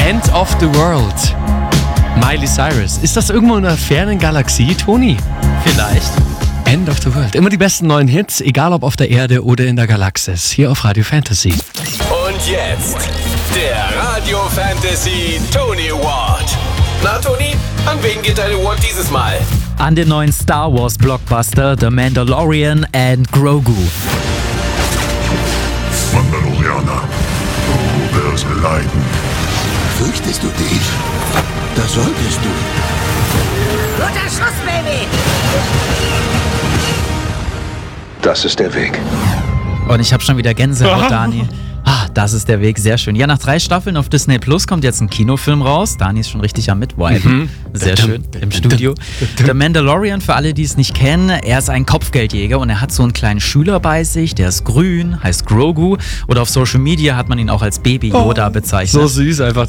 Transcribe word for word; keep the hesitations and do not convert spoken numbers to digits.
End of the World. Miley Cyrus. Ist das irgendwo in einer fernen Galaxie, Toni? Vielleicht. End of the World. Immer die besten neuen Hits, egal ob auf der Erde oder in der Galaxis. Hier auf Radio Fantasy. Und jetzt der Radio Fantasy Tony Award. Na Toni, an wen geht dein Award dieses Mal? An den neuen Star Wars Blockbuster The Mandalorian and Grogu. Mandalorianer, du wirst leiden. Fürchtest du dich? Das solltest du. Guter Schuss, Baby! Das ist der Weg. Und ich habe schon wieder Gänsehaut, Dani. Ah, das ist der Weg, sehr schön. Ja, nach drei Staffeln auf Disney Plus kommt jetzt ein Kinofilm raus. Dani ist schon richtig am Mitwipen. Mhm. Sehr schön, im Studio. Der Mandalorian, für alle, die es nicht kennen, er ist ein Kopfgeldjäger und er hat so einen kleinen Schüler bei sich, der ist grün, heißt Grogu. Oder auf Social Media hat man ihn auch als Baby Yoda bezeichnet. So süß einfach.